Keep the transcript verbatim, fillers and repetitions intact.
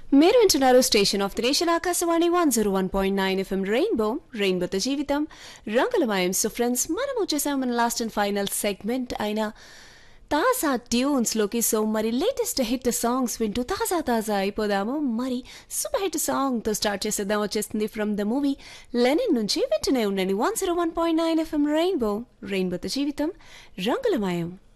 మీరు వింటున్నారు station of the nation Akashvani one zero one point nine FM rainbow రెయిన్బోతో జీవితం రంగులమయం. సో ఫ్రెండ్స్, మనం వచ్చేసాం మన లాస్ట్ అండ్ ఫైనల్ సెగ్మెంట్ అయిన తాజా ట్యూన్స్ లోకి. సో మరి లేటెస్ట్ హిట్ సాంగ్స్ వింటూ తాజా తాజా అయిపోదాము. మరి సూపర్ హిట్ సాంగ్ తో స్టార్ట్ చేసేద్దాం. వచ్చేస్తుంది ఫ్రమ్ ద మూవీ లెనిన్ నుంచి. వింటూనే ఉండండి one zero one point nine FM rainbow రెయిన్బోతో జీవితం రంగులమయం.